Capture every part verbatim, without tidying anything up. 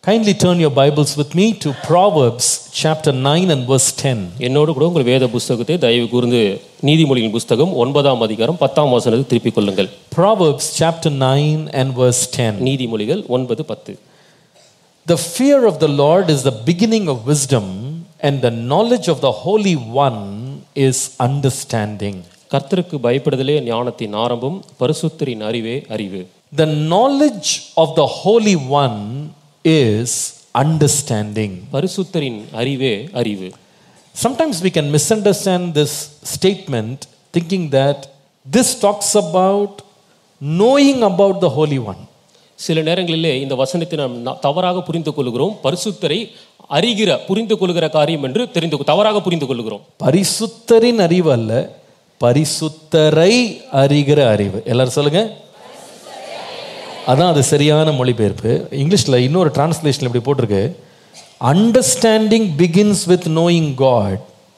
Kindly turn your Bibles with me to Proverbs chapter nine and verse ten. என்னோடு கூட உங்கள் வேத புத்தகத்தை தயவு கூர்ந்து நீதிமொழியின் புத்தகம் ஒன்பதாம் அதிகாரம் பத்தாம் வசனத்தை திருப்பிக் கொள்ளுங்கள். Proverbs chapter nine and verse ten. நீதிமொழிகள் ஒன்பது பத்து. The fear of the Lord is the beginning of wisdom, and the knowledge of the Holy One is understanding. கர்த்தருக்கு பயப்படுதலே ஞானத்தின் ஆரம்பம், பரிசுத்தரின் அறிவே அறிவு. The knowledge of the Holy One is understanding. பரிசுத்தரின் அறிவே அறிவு. Sometimes we can misunderstand this statement thinking that this talks about knowing about the Holy One. சில நேரங்களிலே இந்த வசனத்தை நாம் தவறாக புரிந்து கொள்கிறோம். பரிசுத்தரை அறிகிற புரிந்து கொள்கிற காரியம் என்று தெரிந்து தவறாக புரிந்து கொள்கிறோம். பரிசுத்தரின் அறிவு அல்ல, பரிசுத்தரை அறிகிற அறிவு. எல்லாரும் சொல்லுங்க. அதான் அது சரியான மொழிபெயர்ப்பு. இங்கிலீஷில் இன்னொரு டிரான்ஸ்லேஷன் இப்படி போட்டிருக்கு, understanding begins with knowing God.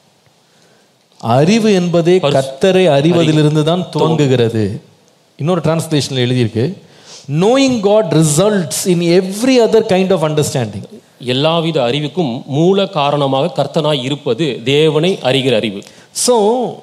அறிவு என்பதே கர்த்தரை அறிவதிலிருந்து தான் துவங்குகிறது. இன்னொரு டிரான்ஸ்லேஷனில் எழுதியிருக்கு, knowing God results in every other kind of understanding. எல்லாவித அறிவுக்கும் மூல காரணமாக கர்த்தனாய் இருப்பது தேவனை அறிகிற அறிவு. So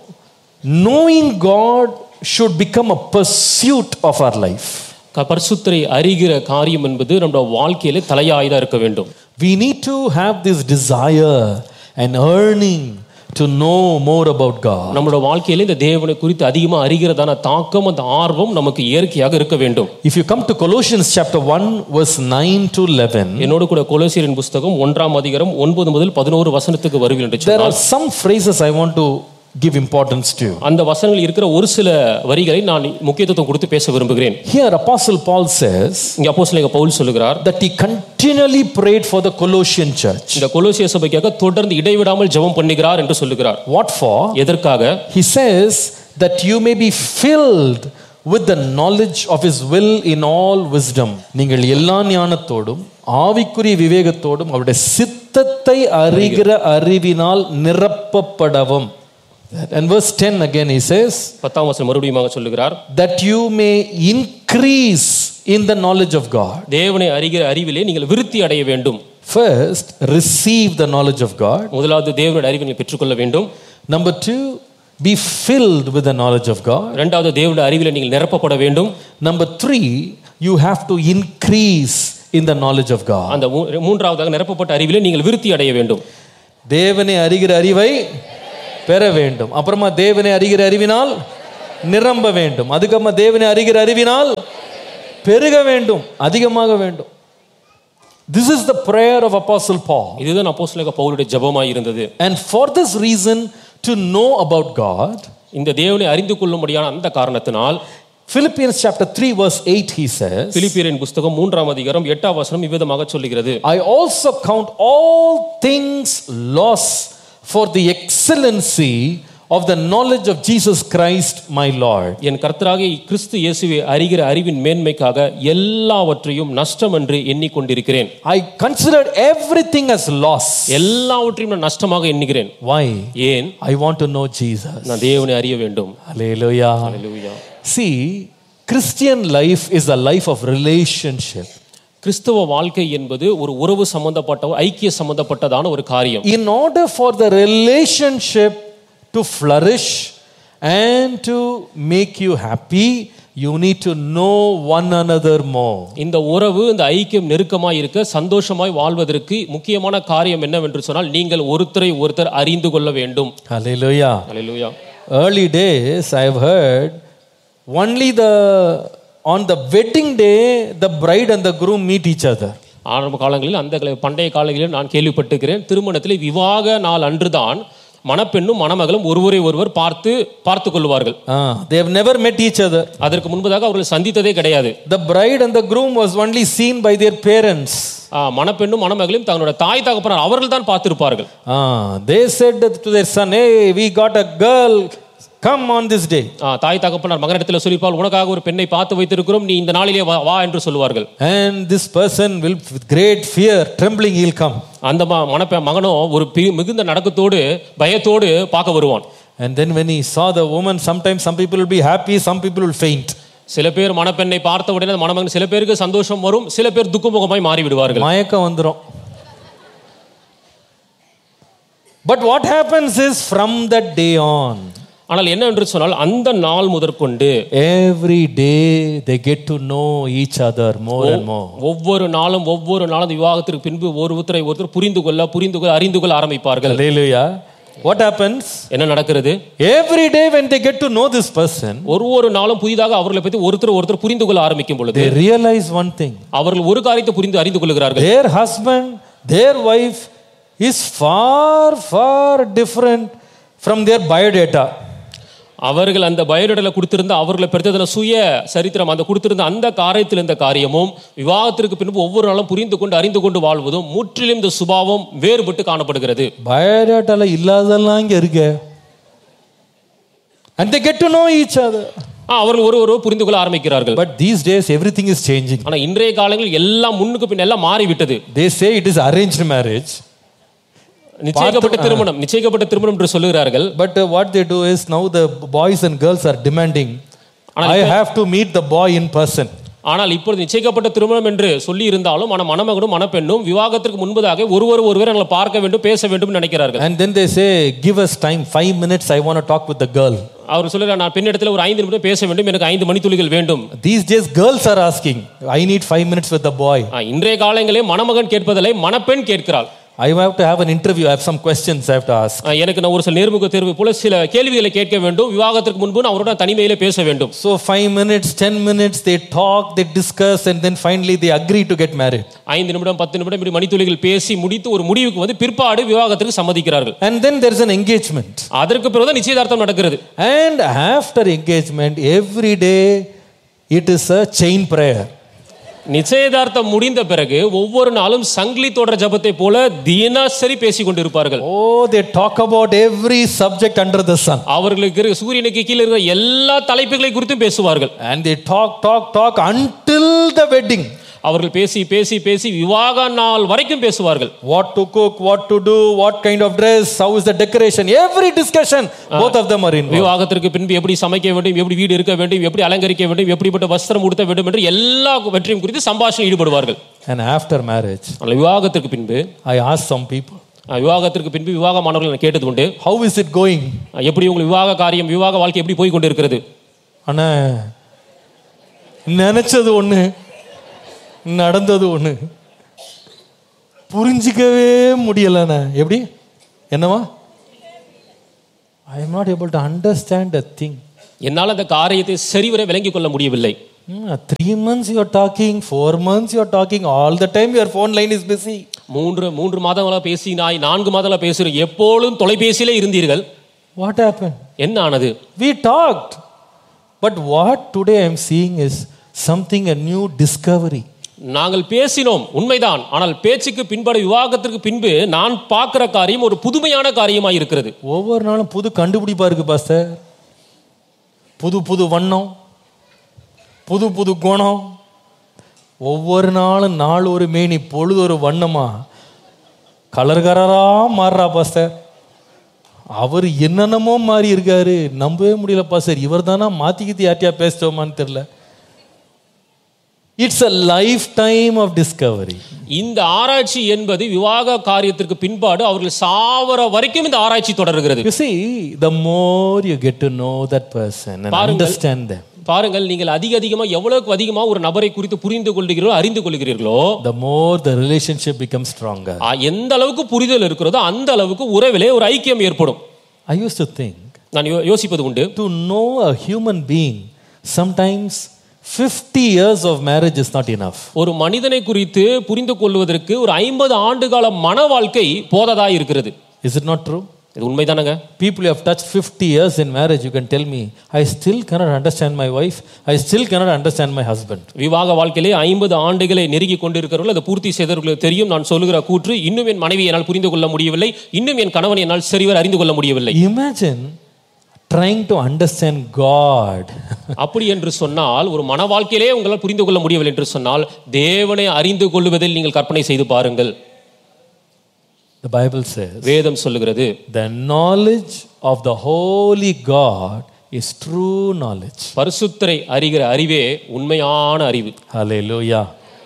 knowing God should become a pursuit of our life. பரிசுத்தரை அறிகிற காரியம் என்பது நம்முடைய வாழ்க்கையிலே தலையாயதா இருக்க வேண்டும். We need to have this desire and yearning to know more about God. நம்முடைய வாழ்க்கையிலே இந்த தேவனை குறித்து அதிகமா அறிகிறதான தாக்கம், அந்த ஆர்வம் நமக்கு இயற்கையாக இருக்க வேண்டும். If you come to Colossians chapter one verse nine to eleven, என்னோடு கூட கொலோசியரின் புத்தகம் ஒன்றாம் அதிகாரம் ஒன்பது முதல் பதினோரு வசனத்துக்கு வருவீர்கள் என்று there சொன்னால், are some phrases I want to give importance to. அந்த வசனங்களில் இருக்கிற ஒரு சில வரிகளை நான் முக்கியத்துவம் கொடுத்து பேச விரும்புகிறேன். Here Apostle Paul says, இங்க அப்போஸ்தலனாகிய பவுல் சொல்லுகிறார், that he continually prayed for the Colossian church. இந்த கொலோசிய சபைக்காக தொடர்ந்து இடைவிடாமல் ஜெபம் பண்ணுகிறார் என்று சொல்லுகிறார். What for? எதற்காக? He says that you may be filled with the knowledge of his will in all wisdom. நீங்கள் எல்லா ஞானத்தோடும் ஆவிக்குரிய விவேகத்தோடும் அவருடைய சித்தத்தை அறிகிற அறிவினால் நிரப்பப்படவும். And verse ten again he says, பத்தாம் வசனம் மறுபடியும் சொல்லுகிறார், that you may increase in the knowledge of God. தேவனை அறிகிற அறிவிலே நீங்கள் விருத்தி அடைய வேண்டும். First, receive the knowledge of God. முதலாவது தேவனுடைய அறிவை நீங்கள் பெற்றுக்கொள்ள வேண்டும். Number two, be filled with the knowledge of God. இரண்டாவது தேவனுடைய அறிவிலே நீங்கள் நிரப்பப்பட வேண்டும். Number three, you have to increase in the knowledge of God. அந்த மூன்றாவதாக நிரப்பப்பட்ட அறிவிலே நீங்கள் விருத்தி அடைய வேண்டும். தேவனை அறிகிற அறிவை பெற வேண்டும். அப்புறமா தேவனை அறிகிற அறிவினால் நிரம்ப வேண்டும். அதுக்கப்புறமா தேவனை அறிகிற அறிவினால் பெருக வேண்டும், அதிகமாக வேண்டும். This is the prayer of Apostle Paul. இதுதான் அப்போஸ்தலனாகிய பவுலுடைய ஜெபமாய் இருந்தது. And for this reason, to know about God, இந்த தேவனை அறிந்து கொள்ளும்படியான அந்த காரணத்தினால், Philippians chapter three verse eight he says, பிலிப்பியரின் புத்தகம் மூன்றாம் அதிகாரம் எட்டாம் வசனம் இவ்விதமாக சொல்லுகிறது, I also count all things loss for the excellency of the knowledge of Jesus Christ my Lord. என் கர்த்தராகிய கிறிஸ்து இயேசுவை அறிகிற அறிவின் மேன்மைக்காக எல்லாவற்றையும் நஷ்டம் என்று எண்ணிக்கொண்டிருக்கிறேன். I considered everything as loss. எல்லாவற்றையும் நான் நஷ்டமாக எண்ணுகிறேன். Why? ஏன்? I want to know Jesus. நான் தேவனை அறிய வேண்டும். Hallelujah. Hallelujah. See, Christian life is a life of relationship. கிறிஸ்தவ வாழ்க்கை என்பது ஒரு உறவு சம்பந்தப்பட்ட ஐக்கிய சம்பந்தப்பட்டதான ஒரு காரியம். In order for the relationship to flourish and to make you happy, you need to know one another more. இந்த உறவு, இந்த ஐக்கியம் நெருக்கமாய் இருக்க, சந்தோஷமாய் வாழ்வதற்கு முக்கியமான காரியம் என்னவென்று சொன்னால், நீங்கள் ஒருத்தரை ஒருத்தர் அறிந்து கொள்ள வேண்டும். Hallelujah. Hallelujah. Early days I have heard only the on the wedding day the bride and the groom meet each other. ஆரம்ப காலங்களில், அந்த பண்டைய காலங்களில் நான் கேள்விப்பட்டிருக்கிறேன், திருமணத்தில் விவாக நாள் அன்றுதான் மணப்பெண்ணும் மணமகளும் ஒருவரை ஒருவர் பார்த்து பார்த்து கொள்வார்கள். They have never met each other. அதற்கு முன்பதாக அவர்கள் சந்தித்ததே கிடையாது. The bride and the groom was only seen by their parents. மணப்பெண்ணும் மணமகளையும் தங்களுடைய தாய் தகப்பனார் அவர்கள் தான் பார்த்திருப்பார்கள். They said to their son, hey, we got a girl, come on this day. தாய் தகப்பனார் மகனிடத்தில் சொல்லிப்பால், உனக்காக ஒரு பெண்ணை பார்த்து வைத்திருக்கிறோம், நீ இந்த நாளிலே வா என்று சொல்வார்கள். And this person will with great fear trembling he'll come. அந்த மணப்ப மகனோ ஒரு மிகுந்த நடக்கத்தோடு பயத்தோடு பார்க்க வருவான். And then when he saw the woman, sometimes some people will be happy, some people will faint. சில பேர் மணப்பெண்ணை பார்த்த உடனே அந்த மணமகன் சில பேருக்கு சந்தோஷம் வரும், சில பேர் துக்கமுகமாய் மாறி விடுவார்கள், மயக்கம் வந்துரும். But what happens is from that day on, ஆனால் என்ன என்று சொன்னால் அந்த நாள் முதற்கொண்டு every day they get to know each other more and more. ஒவ்வொரு நாளும் ஒவ்வொரு நாளும் விவாகத்திற்கு பின்பு ஒருத்தரை ஒருத்தர் புரிந்து கொள்ள புரிந்து கொள்ள அறிந்து கொள்ள ஆரம்பிப்பார்கள். Hallelujah. What happens? என்ன நடக்கிறது? Every day when they get to know this person, ஒரு ஒரு நாளும் புதிதாக அவர்களை பற்றி ஒருத்தர் ஒருத்தர் புரிந்து கொள்ள ஆரம்பிக்கும் பொழுது they realize one thing. அவர்கள் ஒரு காரியத்தை புரிந்து அறிந்து கொள்கிறார்கள். Their husband, their wife is far far different from their biodata. அவர்கள் அந்த பயோடேட்டால கொடுத்திருந்த அவர்களை பெற்றதான சுய சரித்திரம் அந்த கொடுத்திருந்த அந்த காரியத்தில் இந்த காரியமும் விவாகத்திற்கு பின்பு ஒவ்வொரு நாளும் புரிந்து கொண்டு அறிந்து கொண்டு வாழ்வதும் முற்றிலும் இந்த சுபாவம் வேறுபட்டு காணப்படுகிறது. பயோடேட்டால இல்லாதெல்லாம் இங்க இருக்கு. And they get to know each other. அவர்கள் ஒரு ஒரு புரிந்து கொள்ள ஆரம்பிக்கிறார்கள். But these days everything is changing. ஆனா இன்றைய காலங்களில் எல்லாம் முன்னுக்கு பின் எல்லாம் மாறி விட்டது. They say it is arranged marriage. நிச்சயிக்கப்பட்ட திருமணம் நிச்சயிக்கப்பட்ட திருமணம் என்று சொல்லுகிறார்கள். But uh, what they do is now the boys and girls are demanding, I have to meet the boy in person. ஆனால் இப்பொழுது நிச்சயிக்கப்பட்ட திருமணம் என்று சொல்லி இருந்தாலும் ஆனா மணமகனும் மணப்பெண்ணும் விவாகத்திற்கு முன்பதாக ஒருவர் ஒருவர் எங்களை பார்க்க வேண்டும் பேச வேண்டும் நினைக்கிறார்கள். And then they say, give us time, five minutes, I want to talk with the girl. அவர் சொல்லுறார், நான் பெண்ணிடத்தில் ஒரு ஐந்து நிமிடம் பேச வேண்டும், எனக்கு ஐந்து மணித்துளிகள் வேண்டும். These days girls are asking, I need five minutes with the boy. இன்றைய காலங்களில் மணமகன் கேட்பதில்லை, மணப்பெண் கேட்கிறாள். I have to have an interview, I have some questions I have to ask. எனக்கு நான் ஒரு சில நேர்முக தேர்வு போல சில கேள்விகளை கேட்க வேண்டும், விவாகத்திற்கு முன்பு நான் அவரோட தனிமையிலே பேச வேண்டும். So five minutes, ten minutes they talk, they discuss and then finally they agree to get married. ஐந்து நிமிடம் பத்து நிமிடம் இப்படி மணித்துளிகள் பேசி முடித்து ஒரு முடிவுக்கு வந்து பிற்பாடு விவாகத்திற்கு சம்மதிக்கிறார்கள். And then there is an engagement. அதற்கு பிறகு நிச்சயதார்த்தம் நடக்கிறது. And after engagement every day it is a chain prayer. நிச்சயதார்த்தம் முடிந்த பிறகு ஒவ்வொரு நாளும் சங்கிலி தொடர் ஜெபத்தை போல தினசரி பேசிக் கொண்டிருப்பார்கள். Oh, they talk about every subject under the sun. அவர்களுக்கு சூரியனுக்கு கீழே இருக்கிற எல்லா தலைப்புகளை குறித்தும் பேசுவார்கள். And they talk talk talk until the wedding. அவர்கள் பேசி பேசி பேசி விவாக நாள் வரைக்கும் பேசுவார்கள். What to cook, what to do, what kind of dress, how is the decoration, every discussion both of them are involved. விவாகத்திற்கு பின்பு எப்படி சமைக்க வேண்டும், எப்படி வீடு இருக்க வேண்டும், எப்படி அலங்கரிக்க வேண்டும், எப்படிப்பட்ட வஸ்திரம் உடுத்த வேண்டும் என்று எல்லா வெற்றியும் குறித்து சம்பாஷணை ஈடுபடுவார்கள். And after marriage, விவாகத்திற்கு பின்பு I asked some people, விவாகத்திற்கு பின்பு விவாகமானவர்கள் நான் கேட்டது உண்டு, how is it going? எப்படி உங்கள் விவாக காரியம் விவாக வாழ்க்கை எப்படி போய் கொண்டிருக்கிறது? அண்ணா நினைச்சது ஒண்ணு நடந்தது ஒண்ணு புரிஞ்சிக்கவே முடியலண்ணா. எப்படி என்னவா? I am not able to understand a thing. என்னால் அந்த காரியத்தை சரிவர விளங்கிக் கொள்ள முடியவில்லை. Three months you are talking, four months you are talking, all the time your phone line is busy. மூன்று மூன்று மாதங்களா பேசினாய், நான்கு மாதங்களா பேசுறீங்க, எப்பொழுதும் தொலைபேசியிலே இருந்தீர்கள். What happened? என்ன ஆனது? We talked, but what today I am seeing is something, a new discovery. நாங்கள் பேசினோம் உண்மைதான், ஆனால் பேச்சுக்கு பின்பட விவாகத்திற்கு பின்பு நான் பார்க்கிற காரியம் ஒரு புதுமையான காரியமாக இருக்கிறது. ஒவ்வொரு நாளும் புது கண்டுபிடிப்பா இருக்கு பாஸ்டர். புது புது வண்ணம், புது புது குணம், ஒவ்வொரு நாளும் நாள் ஒரு மேனி பொழுது ஒரு வண்ணமா கலர் கலரா மாறுறா பாஸ்டர். அவர் என்னென்னமோ மாறி இருக்காரு, நம்பவே முடியல பாஸ்டர். இவர் தானா மாத்திக்கிட்டு யார்ட்டியா பேசிட்டோமான்னு தெரியல. It's a lifetime of discovery. இந்த ஆராய்ச்சி என்பது விவாக காரியத்திற்கு பின்பாடு அவர்கள் சாவர வரைக்கும் இந்த ஆராய்ச்சி தொடர்கிறது. You see, the more you get to know that person and understand them, பாருங்கள், நீங்கள் அதிக அதிகமா எவ்வளவுக்கு அதிகமா ஒரு நபரை குறித்து புரிந்து கொள்கிறீர்களோ அறிந்து கொள்கிறீர்களோ the more the relationship becomes stronger. எந்த அளவுக்கு புரிதல் இருக்கிறதோ அந்த அளவுக்கு உறவிலே ஒரு ஐக்கியம் ஏற்படும். I used to think, நான் யோசிப்பது உண்டு, to know a human being sometimes fifty years of marriage is not enough. ஒரு மனிதனை குறித்து புரிந்து கொள்வதற்கு ஒரு ஐம்பது ஆண்டு கால மன வாழ்க்கை போததா இருக்கிறது. Is it not true? இது உண்மைதானங்க? People who have touched fifty years in marriage, you can tell me, I still cannot understand my wife, I still cannot understand my husband. விவாக வாழ்க்கையிலே ஐம்பது ஆண்டுகளை நெருங்கி கொண்டிருக்கிறவர்கள் அதை பூர்த்தி செய்தவர்களுக்கு தெரியும் நான் சொல்லுகிற கூற்று, இன்னும் என் மனைவியை என்னால் புரிந்து கொள்ள முடியவில்லை, இன்னும் என் கணவனை என்னால் சரிவர அறிந்து கொள்ள முடியவில்லை. Imagine trying to understand God. அப்படி என்று சொன்னால் ஒரு மன வாழ்க்கையிலே உங்களால் புரிந்து கொள்ள முடியவில்லை என்று சொன்னால் தேவனை அறிந்து கொள்வதில் நீங்கள் கற்பனை செய்து பாருங்கள். The Bible says, வேதம் சொல்லுகிறது, the knowledge of the holy God is true knowledge. பரிசுத்தரை அறிகிற அறிவே உண்மையான அறிவு. Hallelujah.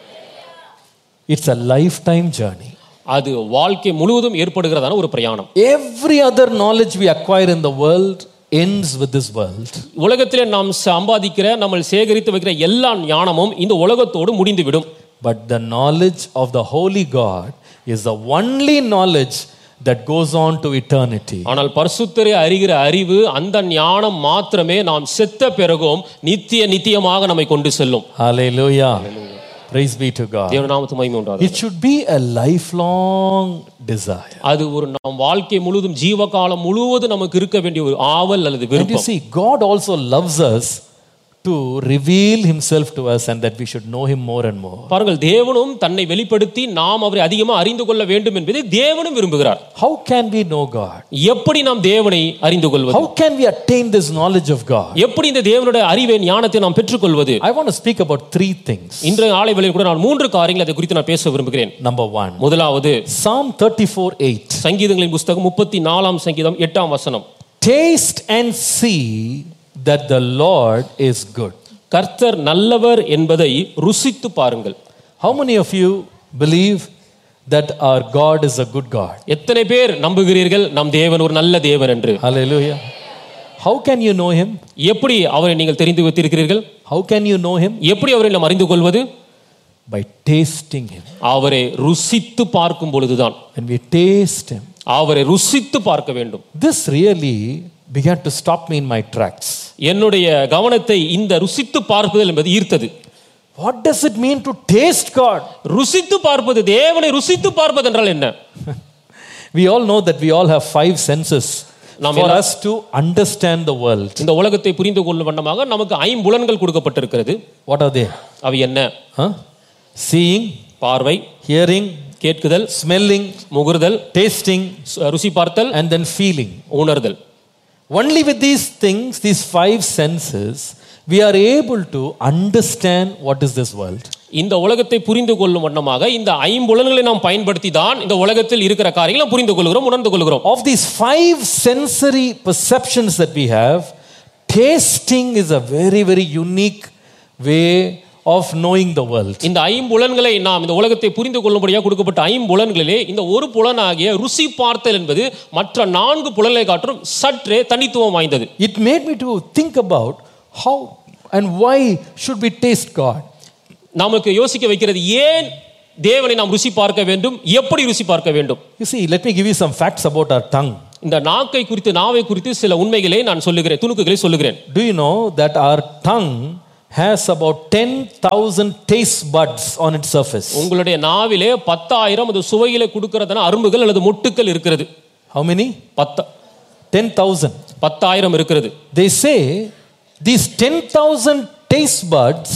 It's a lifetime journey. அது வாழ்க்கை முழுவதும் ஏற்படுகிறதான ஒரு பிரயாணம். Every other knowledge we acquire in the world ends with this world. உலகத்திலே நாம் சம்பாதிக்கிற நம்ம சேகரித்து வைக்கிற எல்லா ஞானமும் இந்த உலகத்தோடு முடிந்துவிடும். But the knowledge of the holy God is the only knowledge that goes on to eternity. ஆனால் பரிசுத்தரை அறிகிற அறிவு அந்த ஞானம் மாத்திரமே நாம் செத்த பிறகும் நித்திய நித்தியமாக நம்மை கொண்டு செல்லும். Hallelujah. Praise be to God. தேவ நாமத்துக்கு மகிமை உண்டாகட்டும். It should be a lifelong desire. அது ஒரு நம் வாழ்க்கை முழுவதும் ஜீவகாலம் முழுவதும் நமக்கு இருக்க வேண்டிய ஒரு ஆவல் அல்லது And you விருப்பம். see, God also loves us to reveal himself to us and that we should know him more and more. பாருங்கள், தேவனும் தன்னை வெளிப்படுத்தி நாம் அவரை அதிகமாக அறிந்து கொள்ள வேண்டும் என்பதை தேவனும் விரும்புகிறார். How can we know God? எப்படி நாம் தேவனை அறிந்து கொள்வது? How can we attain this knowledge of God? எப்படி இந்த தேவனுடைய அறிவை ஞானத்தை நாம் பெற்றுக்கொள்வது? I want to speak about three things. இன்றைய ஆலை வேளையில் கூட நான் மூன்று காரியங்களை அதை குறித்து நான் பேச விரும்புகிறேன். Number one, முதலாவது Psalm thirty-four eight. சங்கீதங்களின் புத்தகம் முப்பத்தி நாலாம் சங்கீதம் எட்டாம் வசனம். Taste and see that the Lord is good. கர்த்தர் நல்லவர் என்பதை ருசித்து பாருங்கள். How many of you believe that our God is a good God? எத்தனை பேர் நம்புகிறீர்கள் நம் தேவன் ஒரு நல்ல தேவன் என்று? Hallelujah. How can you know him? எப்படி அவரை நீங்கள் தெரிந்து வைத்திருக்கிறீர்கள்? How can you know him? எப்படி அவரை நாம் அறிந்து கொள்வது? By tasting him. அவரை ருசித்து பார்க்கும் பொழுதுதான். When we taste him, அவரை ருசித்து பார்க்க வேண்டும். this really began to stop me in my tracks. என்னுடைய கவனத்தை இந்த ருசித்து பார்ப்பது என்பது ஈர்த்தது. What does it mean to taste God? ருசித்து பார்ப்பது, தேவனை ருசித்து பார்ப்பது என்றால் என்ன? We all know that we all have five senses for us to understand the world. இந்த உலகத்தை புரிந்து கொள்ளும் வண்ணமாக நமக்கு ஐம்புலன்கள் கொடுக்கப்பட்டிருக்கிறது. What are they? அவை என்ன? Huh? Seeing, பார்வை, hearing, கேட்குதல், smelling, முகர்தல், tasting, ருசி பார்த்தல், and then feeling. உணர்தல். Only with these things, these five senses, we are able to understand what is this world. இந்த உலகத்தை புரிந்து கொள்ளும் வண்ணமாக இந்த ஐம்புலன்களை நாம் பயன்படுத்தி தான் இந்த உலகத்தில் இருக்கிற காரியங்களை நாம் புரிந்து கொள்கிறோம், உணர்ந்து கொள்கிறோம். Of these five sensory perceptions that we have, tasting is a very very unique way of knowing the world. இந்த ஐம்புலன்களை நாம் இந்த உலகத்தை புரிந்து கொள்ளும்படியாக கொடுக்கப்பட்ட ஐம்புலன்களிலே இந்த ஒரு புலனாகிய ருசி பார்த்தல் என்பது மற்ற நான்கு புலன்களை காட்டிலும் சற்றே தனித்துவம் வாய்ந்தது. It made me to think about how and why should we taste God. நமக்கு யோசிக்க வைக்கிறது, ஏன் தேவனை நாம் ருசி பார்க்க வேண்டும், எப்படி ருசி பார்க்க வேண்டும். You see, let me give you some facts about our tongue. இந்த நாக்கை குறித்து, நாவை குறித்து சில உண்மைகளை நான் சொல்லுகிறேன், துணுக்குகளை சொல்லுகிறேன். Do you know that our tongue has about ten thousand taste buds on its surface? உங்களுடைய நாவிலே பத்தாயிரம் அது சுவையிலே கொடுக்கிறதான அரும்புகள் அல்லது மொட்டுக்கள் இருக்கிறது. How many? பத்து ten thousand. பத்தாயிரம் இருக்கிறது. They say these ten thousand taste buds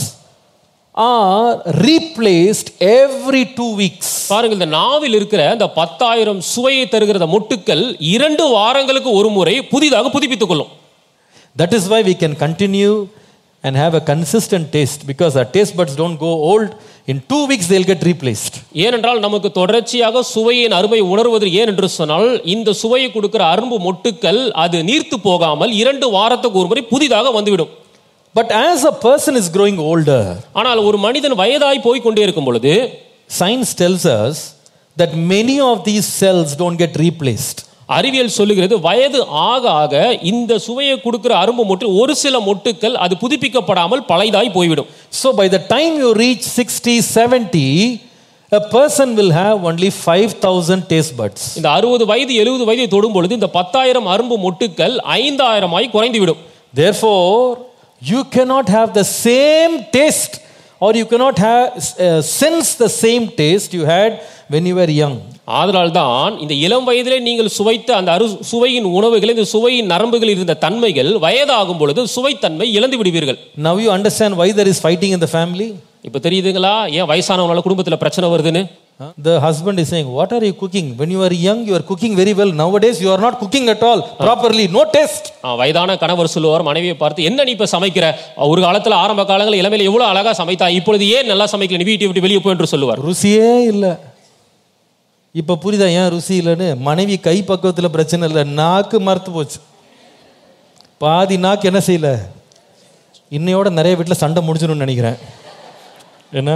are replaced every two weeks. பாருங்கள், இந்த நாவில் இருக்கிற அந்த பத்தாயிரம் சுவையை தருகிற மொட்டுக்கள் இரண்டு வாரங்களுக்கு ஒரு முறை புதிதாக புதுப்பித்துக் கொள்ளும். That is why we can continue and have a consistent taste, because our taste buds don't go old. In two weeks they'll get replaced. ஏனென்றால் நமக்கு தொடர்ச்சியாக சுவையின் அருமை உணர்வது ஏன் என்று சொன்னால் இந்த சுவையை கொடுக்கிற அரும்பு மொட்டுக்கள் அது நீர்த்து போகாமல் இரண்டு வாரத்துக்கு ஒரு முறை புதிதாக வந்துவிடும். But as a person is growing older, ஆனால் ஒரு மனிதன் வயதாய் போய் கொண்டே இருக்கும் பொழுது science tells us that many of these cells don't get replaced. அறிவியல் சொல்லுகிறது, வயது ஆக ஆக இந்த சுவையை கொடுக்கிற அரும்பு மொட்டு ஒரு சில மொட்டுக்கள் அது புதுப்பிக்கப்படாமல் பழையதாய் போய்விடும். So by the time you reach sixty seventy, a person will have only five thousand taste buds. இந்த அறுபது வயது எழுபது வயதை தொடும் பொழுது இந்த பத்தாயிரம் அரும்பு மொட்டுக்கள் ஐந்தாயிரம் ஆய் குறைந்துவிடும். Therefore you cannot have the same taste, or you cannot have uh, sense the same taste you had when you were young. ஆதலால் தான் இந்த இளம் வயதிலே நீங்கள் சுவைத்த அந்த அரு சுவையின் உணவுகள், இந்த சுவையின் நரம்புகளில் இருந்த தன்மைகள் வயதாகும் பொழுது சுவைத்தன்மை இழந்து விடுவீர்கள். Now you understand why there is fighting in the family? இப்போ தெரியுதுங்களா ஏன் வயசானவங்களால குடும்பத்தில் பிரச்சனை வருதுன்னு? The husband is saying, what are you cooking? When you were young you are cooking very well. Nowadays you are not cooking at all properly. No taste. வயதான கணவர் சொல்லுவார் மனைவியை பார்த்து, என்ன நீ இப்ப சமைக்கிற? ஒரு காலத்துல ஆரம்ப காலங்களில் இளமையில எவ்வளவு அழகா சமைத்தா, இப்பொழுது ஏன் நல்லா சமைக்கல, நீ வீட்டை விட்டு வெளியே போய் என்று சொல்லுவார். ருசியே இல்லை. இப்ப புரியுதா ஏன் ருசி இல்லைன்னு? மனைவி கை பக்குவத்தில் பிரச்சனை இல்லை, நாக்கு மறுத்து போச்சு. பாதி நாக்கு என்ன செய்யல, இன்னையோட நிறைய வீட்டில் சண்டை முடிஞ்சிடும்னு நினைக்கிறேன். என்ன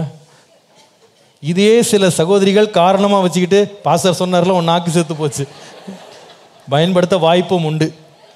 இதே சில சகோதரிகள் காரணமா வச்சுக்கிட்டு பாஸ்டர் சொன்னார்ல உன் நாக்கு செத்து போச்சு பயன்படுத்த வாய்ப்பும் உண்டு.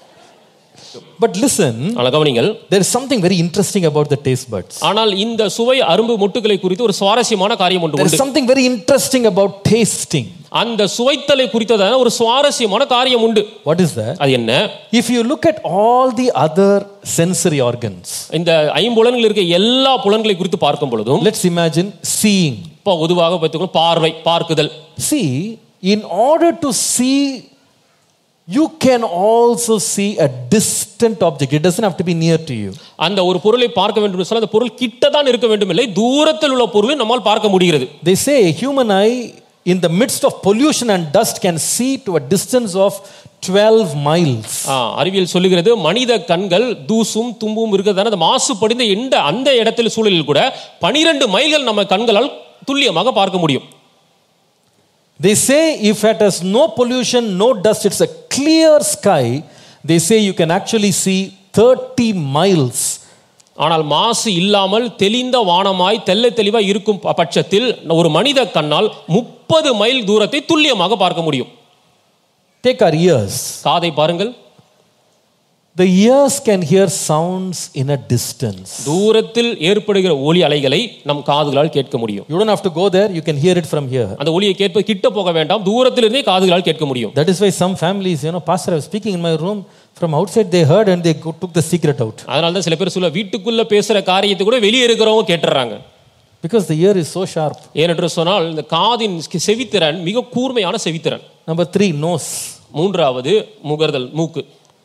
But listen, கவனிங்கள், there is something very interesting about the taste buds. ஆனால் இந்த சுவை அரும்பு முட்டுகளை குறித்து ஒரு சுவாரஸ்யமான காரியம் ஒன்று உண்டு. There is something very interesting about tasting. அந்த சுவைத்தலை குறித்ததான ஒரு சுவாரஸ்யமான காரியம் உண்டு. What is that? அது என்ன? If you look at all the other sensory organs, இந்த ஐம்புலன்கள் இருக்க எல்லா புலன்களை குறித்து பார்க்கும் பொழுதும், let's imagine seeing. இப்போ பொதுவாக பார்த்துக்கணும், பார்வை, பார்க்குதல். See, in order to see, you can also see a distant object. It doesn't have to be near to you. அந்த ஒரு பொருளை பார்க்க வேண்டும் என்று சொன்னால் அந்த பொருள் கிட்ட தான் இருக்க வேண்டும் இல்லை, தூரத்தில் உள்ள பொருளை நம்மால் பார்க்க முடிகிறது. They say human eye in the midst of pollution and dust can see to a distance of twelve miles. அறிவியல் சொல்லுகிறது மனித கண்கள் தூசும் தும்பும் இருக்கிறதான அந்த மாசுபடிந்த எந்த அந்த இடத்தில் சூழலில் கூட பனிரெண்டு மைல்கள் நம்ம கண்களால் துல்லியமாக பார்க்க முடியும். They say if it has no pollution, no dust, it's a clear sky, they say you can actually see thirty miles. ஆனால் மாசு இல்லாமல் தெளிந்த வானமாய் தெல்ல தெளிவாய் இருக்கும் பட்சத்தில் ஒரு மனித கண்ணால் முப்பது மைல் தூரத்தை துல்லியமாக பார்க்க முடியும். Take our ears. காதை பாருங்கள். The ears can hear sounds in a distance. தூரத்தில் ஏற்படுகிற ஒலி அலைகளை நம் காதுகளால் கேட்க முடியும். You don't have to go there, you can hear it from here. அந்த ஒலியை கேட்ப கிட்ட போக வேண்டாம், தூரத்தில் இருந்தே காதுகளால் கேட்க முடியும். That is why some families, you know, pastor, I was speaking in my room, from outside they heard and they took the secret out. அதனால தான் சில பேர் சொல்ல வீட்டுக்குள்ள பேசுற காரியத்தை கூட வெளியே இருக்கிறவங்க கேட்றாங்க. Because the ear is so sharp. ஏனென்று சொன்னால் இந்த காதின் செவித்திறன் மிக கூர்மையான செவித்திறன். Number three, nose. மூன்றாவது முகர்தல், மூக்கு.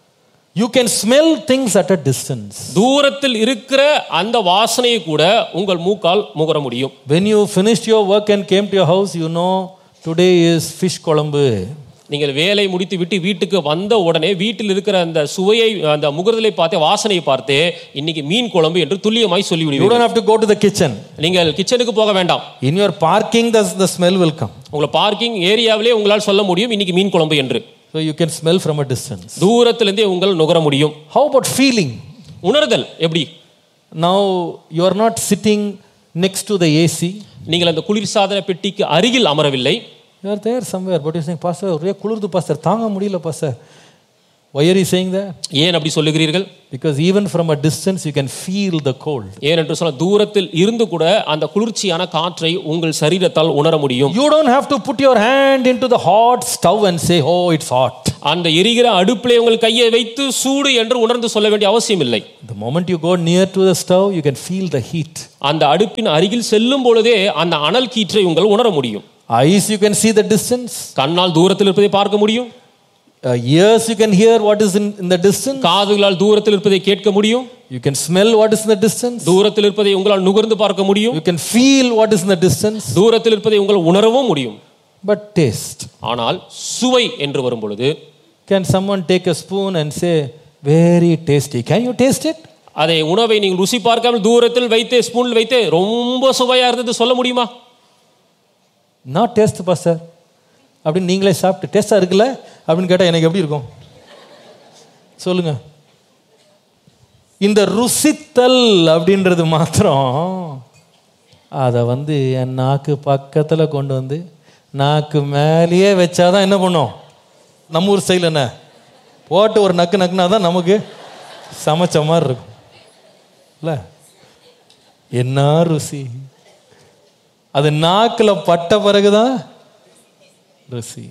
You can smell things at a distance. தூரத்தில் இருக்கிற அந்த வாசனையை கூட உங்கள் மூக்கால் முகர முடியும். When you finished your work and came to your house, you know today is fish kolambu. நீங்கள் வேலை முடித்து விட்டு வீட்டுக்கு வந்த உடனே வீட்டில் இருக்கிற அந்த சுவையை அந்த முகர்தலை பார்த்து வாசனையை பார்த்து இன்னைக்கு மீன் குழம்பு என்று துல்லியமாய் சொல்லி விடுவீர்கள். You don't have to go to the kitchen. நீங்கள் கிச்சனுக்கு போக வேண்டாம். In your parking the, the smell will come. உங்க பார்க்கிங் ஏரியாவிலே உங்களால் சொல்ல முடியும் இன்னைக்கு மீன் குழம்பு என்று. So you can smell from a distance. தூரத்திலிருந்தே உங்கள் நுகர முடியும். How about feeling? உணர்தல் எப்படி? Now you are not sitting next to the A C. நீங்கள் அந்த குளிர்சாதன பெட்டிக்கு அருகில் அமரவில்லை. You are there somewhere, but you are saying, Pastor, ஒரே குளிர்து pastor, தாங்க முடியல pastor. Why are you saying that? ஏன் அப்படி சொல்லுகிறீர்கள்? Because even from a distance you can feel the cold. ஏனென்று சொன்னால் தூரத்தில் இருந்து கூட அந்த குளிர்ச்சியான காற்றை உங்கள் சரீரத்தால் உணர முடியும். You don't have to put your hand into the hot stove and say, oh, it's hot. அந்த எரிகிற அடுப்பிலே உங்கள் கையை வைத்து சூடு என்று உணர்ந்து சொல்ல வேண்டிய அவசியம் இல்லை. The moment you go near to the stove, you can feel the heat. அந்த அடுப்பின் அருகில் செல்லும் பொழுதே அந்த அனல் கீற்றை உங்கள் உணர முடியும். Eyes you can see the distance. கண்ணால் தூரத்தில் இருப்பதை பார்க்க முடியும். Uh, ears you can hear what is in, in the distance. காதுகளால் தூரத்தில் இருப்பதை கேட்க முடியும். You can smell what is in the distance. தூரத்தில் இருப்பதை உங்களால் நுகர்ந்து பார்க்க முடியும். You can feel what is in the distance. தூரத்தில் இருப்பதை உங்களால் உணரவும் முடியும். But taste. ஆனால் சுவை என்று வரும் பொழுது can someone take a spoon and say very tasty? Can you taste it? அதை உணவை நீங்கள் ருசி பார்க்காமல் தூரத்தில் வைத்து ஸ்பூனில் வைத்து ரொம்ப சுவையா இருந்தது சொல்ல முடியுமா? Not taste pastor. அப்படின்னு நீங்களே சாப்பிட்டு டேஸ்டா இருக்குல்ல அப்படின்னு கேட்டால் எனக்கு எப்படி இருக்கும் சொல்லுங்க. இந்த ருசித்தல் அப்படின்றது மாத்திரம் அதை வந்து என் நாக்கு பக்கத்தில் கொண்டு வந்து நாக்கு மேலேயே வச்சாதான் என்ன பண்ணும்? நம்ம ஊர் ஸ்டைல் என்ன போட்டு ஒரு நக்கு நக்குனா தான் நமக்கு சமைச்ச மாதிரி இருக்கும் இல்லை? என்ன ருசி! அது நாக்கில் பட்ட பிறகுதான் ருசி.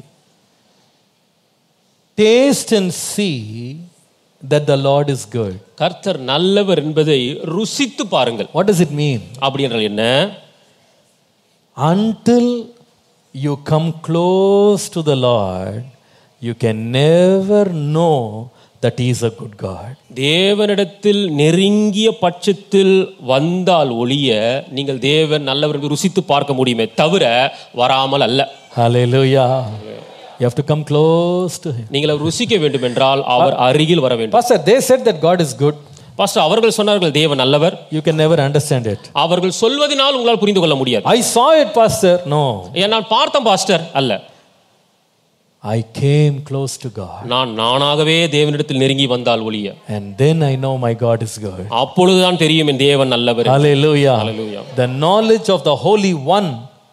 Taste and see that the Lord is good. கர்த்தர் நல்லவர் என்பதை ருசித்து பாருங்கள். What does it mean? அப்படி என்றால் என்ன? Until you come close to the Lord, you can never know that he is a good God. தேவனிடத்தில் நெருங்கிய பட்சத்தில் வந்தால் ஒளிய நீங்கள் தேவன் நல்லவர் என்று ருசித்து பார்க்க முடியுமே தவிர வராமல் அல்ல. Hallelujah. You have to come close to him. நீங்கள் ருசிக்க வேண்டும் என்றால் அவர் அருகில் வர வேண்டும். Pastor, they said that God is good. Pastor அவர்கள் சொன்னார்கள் தேவன் நல்லவர். You can never understand it. அவர்கள் சொல்வதனால் உங்களால் புரிந்து கொள்ள முடியாது. I saw it pastor. No. நான் பார்த்தேன் பாஸ்டர் அல்ல. I came close to God. நான் நானாகவே தேவனிடத்தில் நெருங்கி வந்தால் ஒழிய. And then I know my God is good. அப்பொழுதுதான் தெரியும் என் தேவன் நல்லவர். Hallelujah. Hallelujah. The knowledge of the Holy One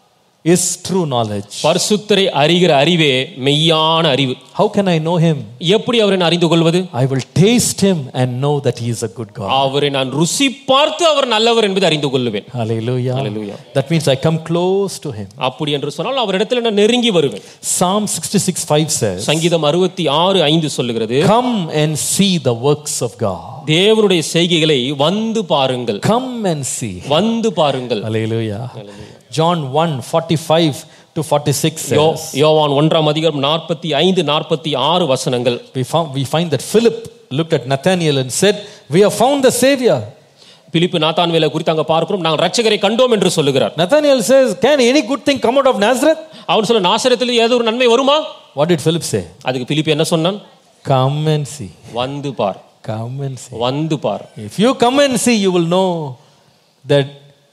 is true knowledge. பரிசுத்தரை அறிகிற அறிவே மெய்யான அறிவு. How can I know him? எப்படி அவரை அறிந்து கொள்வது? I will taste him and know that he is a good God. அவரை நான் ருசி பார்த்து அவர் நல்லவர் என்பதை அறிந்து கொள்வேன். Hallelujah. Hallelujah. That means I come close to him. அப்படி என்று சொன்னால் அவரிடத்தில் நான் நெருங்கி வருவேன். Psalm sixty-six five says, சங்கீதம் அறுபத்தி ஆறு ஐந்து சொல்லுகிறது, come and see the works of God. தேவனுடைய செய்கைகளை வந்து பாருங்கள். Come and see. வந்து பாருங்கள். Hallelujah. John one forty-five to forty-six says, யோவான் ஒன்றாம் அதிகாரம் நாற்பத்தி ஐந்து நாற்பத்தி ஆறு வசனங்கள். We found we find that Philip looked at Nathanael and said, we have found the Savior. பிலிப்பு நாத்தான்வேலை குறித்து அங்க பார்க்கிறோம், நாங்கள் இரட்சகரை கண்டோம் என்று சொல்லுகிறார். Nathanael says, can any good thing come out of Nazareth? அவன் சொல்ல, நாசரேத்தில் ஏதோ ஒரு நன்மை வருமா? What did Philip say? அதுக்கு பிலிப்பு என்ன சொன்னான்? Come and see. வந்து பார். Come and see. வந்து பார். If you come and see, you will know that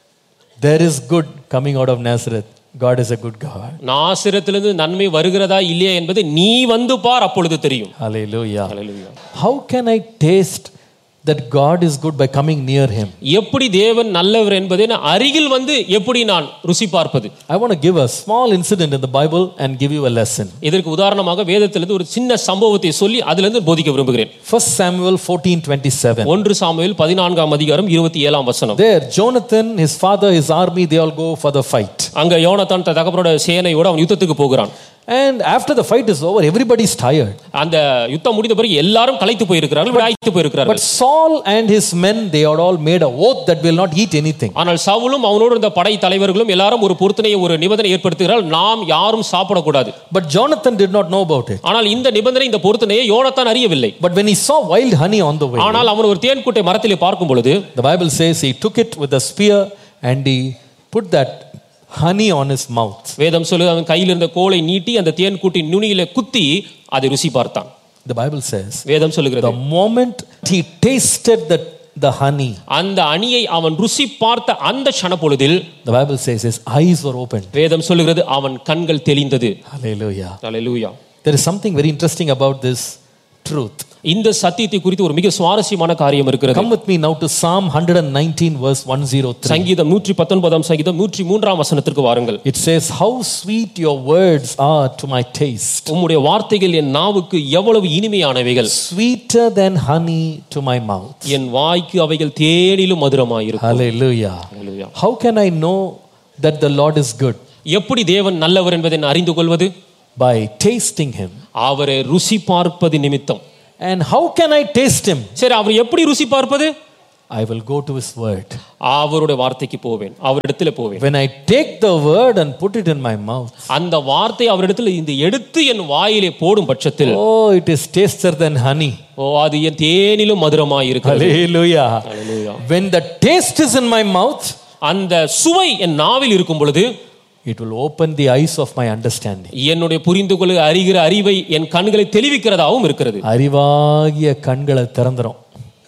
there is good coming out of Nazareth. God is a good God. நாசரேத்திலிருந்து நன்மை வருகிறதா இல்லையா என்பது நீ வந்து பார், அப்பொழுது தெரியும். Hallelujah. Hallelujah. How can I taste that God is good by coming near him? எப்படி தேவன் நல்லவர் என்பதை நான் அருகில் வந்து எப்படி நான் ருசி பார்ப்பது? I want to give a small incident in the Bible and give you a lesson. இதற்கு உதாரணமாக வேதத்திலிருந்து ஒரு சின்ன சம்பவத்தை சொல்லி அதிலிருந்து போதிக்க விரும்புகிறேன். First Samuel fourteen twenty-seven. ஒன்று சாமுவேல் பதினான்காம் அதிகாரம் இருபத்தி ஏழாம் வசனம். There Jonathan, his father, his army, they all go for the fight. அங்க யோனத்தான் தன் தகப்பனோட சேனையோட அவன் யுத்தத்துக்கு போகிறான். And after the fight is over, everybody is tired. அந்த யுத்தம் முடிந்த பிறகு எல்லாரும் களைத்து போயிருக்கிறார்கள், விடாய்த்து போயிருக்கிறார்கள். But Saul and his men, they had all made a oath that will not eat anything. ஆனால் சவுலும் அவனோடு இருந்த படை தலைவர்களும் எல்லாரும் ஒரு பொருத்தனையை ஒரு நிபந்தனை ஏற்படுத்துகிறார்கள், நாம் யாரும் சாப்பிட கூடாது. But Jonathan did not know about it. ஆனால் இந்த நிபந்தனை இந்த பொருத்தனையை யோனத்தான் அறியவில்லை. But when he saw wild honey on the way, ஆனால் அவன் ஒரு தேன்கூட்டை மரத்திலே பார்க்கும் பொழுது, the Bible says he took it with a spear and he put that honey on his mouth. வேதம் சொல்லுது, அவன் கையில் இருந்த கோலை நீட்டி அந்த தேன்கூட்டின் நுனியிலே குத்தி அதை ருசி பார்த்தான். The Bible says, வேதம் சொல்லுகிறது, the moment he tasted the the honey, அந்த அணியை அவன் ருசி பார்த்த அந்த க்ஷண பொழுதில், the Bible says his eyes were opened. வேதம் சொல்லுகிறது, அவன் கண்கள் தெளிந்தது. Hallelujah. Hallelujah. There is something very interesting about this truth. இந்த சத்தியத்தை குறித்து ஒரு மிக சுவாரஸ்யமான காரியம் இருக்கிறது. Come with me now to Psalm one nineteen verse one oh three. சங்கீதம் நூற்று பத்தொன்பதாம் சங்கீதம் நூற்று மூன்றாம் வசனத்திற்கு வாருங்கள். It says, how sweet your words are to my taste. உம்முடைய வார்த்தைகள் என் நாவுக்கு எவ்வளவு இனிமையானவைகள். Sweeter than honey to my mouth. என் வாய்க்கு அவைகள் தேனிலும் மதுரமாயிருக்கும். Hallelujah. Hallelujah. How can I know that the Lord is good? எப்படி தேவன் நல்லவர் என்பதை நான் அறிந்து கொள்வது? By tasting him. அவரை ருசி பார்ப்பது நிமித்தம். And how can I taste him? சரி, அவர் எப்படி ருசி பார்ப்பது? I will go to his word. அவருடைய வார்த்தைக்கு போவேன், அவரிடத்தில் போவேன். When I take the word and put it in my mouth, அந்த வார்த்தை அவரிடத்தில் இந்த எடுத்து என் வாயிலே போடும் பட்சத்தில், oh, it is tastier than honey. ஓ, அது என் தேனிலும் மதுரமாய் இருக்கிறது. Hallelujah. Hallelujah. When the taste is in my mouth, அந்த சுவை என் நாவில் இருக்கும் பொழுது, it will open the eyes of my understanding. என்னுடைய புரிந்து கொள்ள அறிகிற அறிவை என் கண்களை தெளிவிக்கிறதாவும் இருக்கிறது. அறிவாகிய கண்களை திறந்துரும்.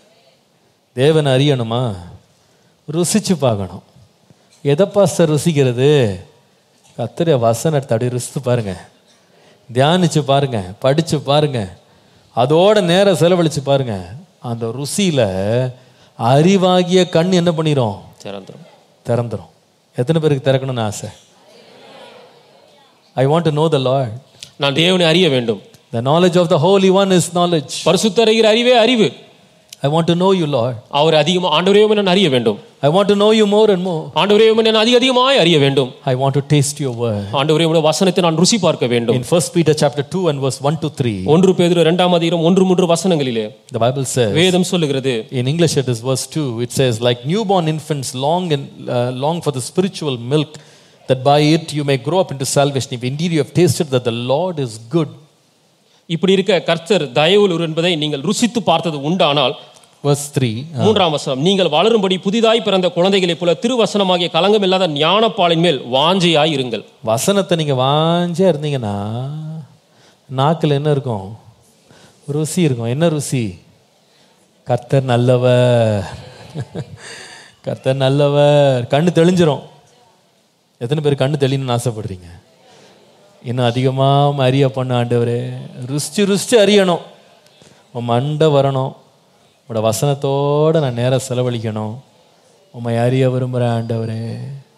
தேவன் அறியணுமா? ருசிச்சு பார்க்கணும். எதை பாஸ்டர் ருசிக்கிறது? கர்த்தருடைய வசனத்தை அப்படியே ருசித்து பாருங்க, தியானிச்சு பாருங்க, படிச்சு பாருங்க, அதோட நேரம் செலவழிச்சு பாருங்க. அந்த ருசியில அறிவாகிய கண் என்ன பண்ணிரும்? திறந்துரும். திறந்துரும். எத்தனை பேருக்கு திறக்கணும்னு ஆசை? I want to know the Lord. நான் தேவனை அறிய வேண்டும். The knowledge of the Holy One is knowledge. பரிசுத்தர் அறிகிற அறிவே அறிவு. I want to know you, Lord. அவர் அதிகமாக ஆண்டவரே நான் அறிய வேண்டும். I want to know you more and more. ஆண்டவரே நான் அதிக அதிகமாய் அறிய வேண்டும். I want to taste your word. ஆண்டவரே உம்முடைய வசனத்தை நான் ருசி பார்க்க வேண்டும். In First Peter chapter two and verse one to three. ஒன்று பேதுரு இரண்டாம் அதிகாரம் ஒன்று மூன்று வசனங்களிலே The Bible says. வேதம் சொல்லுகிறது. In English it is verse two. It says, like newborn infants long and uh, long for the spiritual milk, that by it you may grow up into salvation. If indeed you have tasted that the Lord is good. இப்படி இருக்க கர்த்தர் தயவுள்ளவர் என்பதை நீங்கள் ருசித்து பார்த்தது உண்டானால், verse three, மூன்றாம் வசனம், நீங்கள் வளரும்படி புதிதாய் பிறந்த குழந்தைகளைப் போல திருவசனமாகிய களங்கம் இல்லாத ஞானப்பாலின் மேல் வாஞ்சையாய் இருங்கள். வசனத்தை நீங்க வாஞ்சையா இருந்தீங்கன்னா நாக்கில் என்ன இருக்கும்? ருசி இருக்கும். என்ன ருசி? கர்த்தர் நல்லவர், கர்த்தர் நல்லவர். கண்ணு தெளிஞ்சிரும். எத்தனை பேர் கண்ணு தெளியணும்னு ஆசைப்படுறீங்க? இன்னும் அதிகமாக அறிய பண்ண ஆண்டவரே. ருசிச்சு ருசிச்சு அறியணும். உன் மண்டை வரணும். உங்களோட வசனத்தோடு நான் நேரம் செலவழிக்கணும். உம்மை அறிய விரும்புகிறேன் ஆண்டவரே.